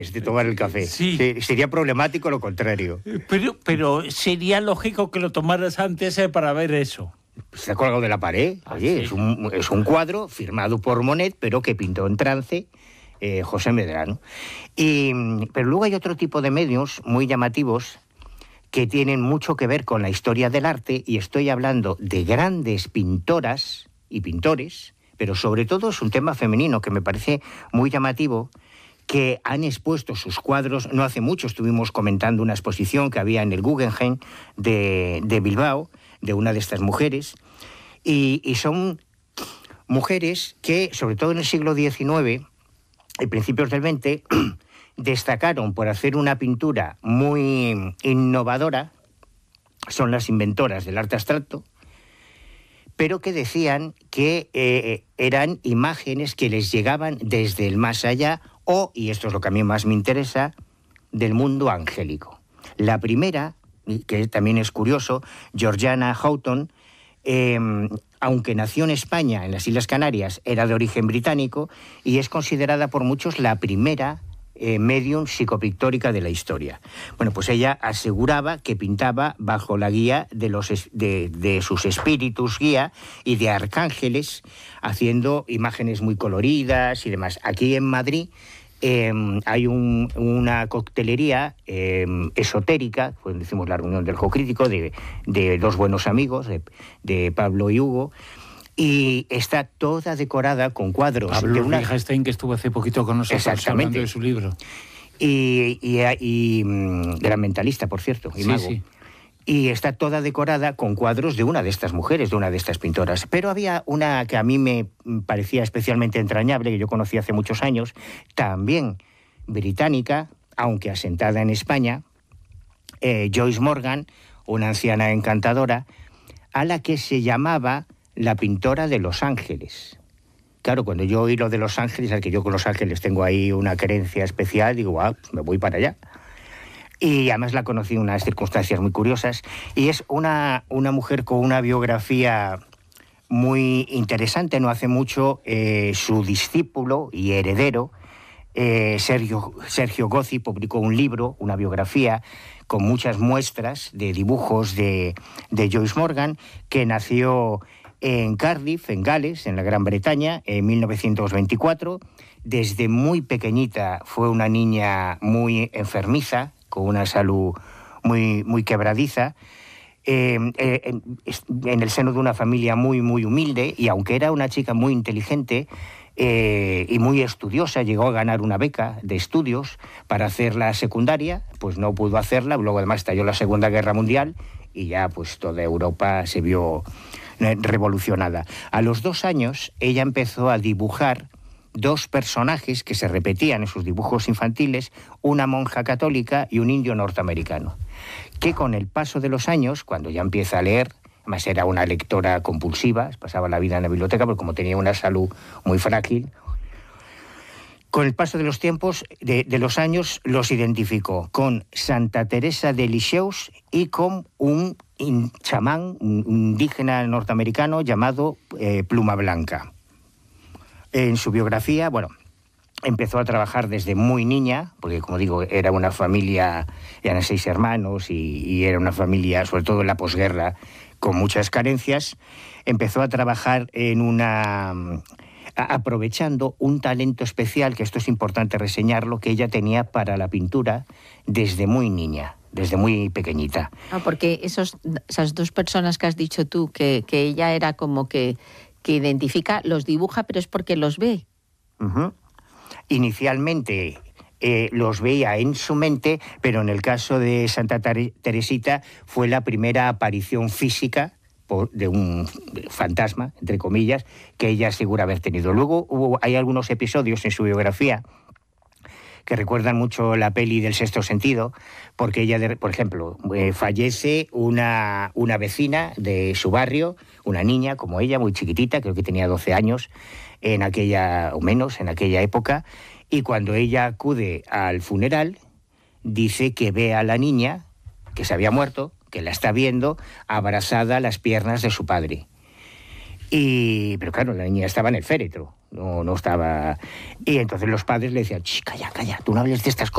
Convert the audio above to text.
de tomar el café. Sí. Sería problemático lo contrario. Pero sería lógico que lo tomaras antes para ver eso. Está colgado de la pared. Oye, sí. es un cuadro firmado por Monet, pero que pintó en trance José Medrano. Pero luego hay otro tipo de medios muy llamativos que tienen mucho que ver con la historia del arte, y estoy hablando de grandes pintoras y pintores, pero sobre todo es un tema femenino que me parece muy llamativo, que han expuesto sus cuadros. No hace mucho estuvimos comentando una exposición que había en el Guggenheim de Bilbao, de una de estas mujeres, y son mujeres que, sobre todo en el siglo XIX y principios del XX, destacaron por hacer una pintura muy innovadora. Son las inventoras del arte abstracto, pero que decían que eran imágenes que les llegaban desde el más allá, y esto es lo que a mí más me interesa, del mundo angélico. La primera, que también es curioso, Georgiana Houghton, aunque nació en España, en las Islas Canarias, era de origen británico y es considerada por muchos la primera medium psicopictórica de la historia. Bueno, pues ella aseguraba que pintaba bajo la guía de sus espíritus guía y de arcángeles, haciendo imágenes muy coloridas y demás. Aquí en Madrid hay una coctelería esotérica, pues decimos la reunión del Ojo Crítico, de dos buenos amigos, de Pablo y Hugo, y está toda decorada con cuadros. Pablo Riegelstein, que estuvo hace poquito con nosotros hablando de su libro. Y gran mentalista, por cierto, y mago. Sí. Y está toda decorada con cuadros de una de estas mujeres, de una de estas pintoras. Pero había una que a mí me parecía especialmente entrañable, que yo conocí hace muchos años, también británica, aunque asentada en España, Joyce Morgan, una anciana encantadora, a la que se llamaba la pintora de Los Ángeles. Claro, cuando yo oí lo de Los Ángeles, al que yo con Los Ángeles tengo ahí una creencia especial, digo, pues me voy para allá. Y además la conocí en unas circunstancias muy curiosas, y es una mujer con una biografía muy interesante. No hace mucho su discípulo y heredero, Sergio Gozzi, publicó un libro, una biografía, con muchas muestras de dibujos de Joyce Morgan, que nació en Cardiff, en Gales, en la Gran Bretaña, en 1924. Desde muy pequeñita fue una niña muy enfermiza, con una salud muy quebradiza, en el seno de una familia muy humilde, y aunque era una chica muy inteligente y muy estudiosa, llegó a ganar una beca de estudios para hacer la secundaria, pues no pudo hacerla. Luego además estalló la Segunda Guerra Mundial y ya pues toda Europa se vio revolucionada. A los 2 años ella empezó a dibujar 2 personajes que se repetían en sus dibujos infantiles, una monja católica y un indio norteamericano, que con el paso de los años, cuando ya empieza a leer, además era una lectora compulsiva, pasaba la vida en la biblioteca, porque como tenía una salud muy frágil, con el paso de los tiempos, de los años, los identificó con Santa Teresa de Lisieux y con un chamán, un indígena norteamericano llamado Pluma Blanca. En su biografía, empezó a trabajar desde muy niña, porque como digo, era una familia, eran 6 hermanos y era una familia, sobre todo en la posguerra, con muchas carencias. Empezó a trabajar aprovechando un talento especial, que esto es importante reseñarlo, que ella tenía para la pintura desde muy niña, desde muy pequeñita. Porque esas 2 personas que has dicho tú, que ella era como que identifica, los dibuja, pero es porque los ve. Uh-huh. Inicialmente los veía en su mente, pero en el caso de Santa Teresita fue la primera aparición física de un fantasma, entre comillas, que ella asegura haber tenido. Luego hay algunos episodios en su biografía que recuerdan mucho la peli del Sexto Sentido, porque ella, por ejemplo, fallece una vecina de su barrio, una niña como ella, muy chiquitita, creo que tenía 12 años, en aquella época, y cuando ella acude al funeral, dice que ve a la niña, que se había muerto, que la está viendo, abrazada a las piernas de su padre. Pero claro, la niña estaba en el féretro, no estaba. Y entonces los padres le decían, calla, tú no hables de estas cosas.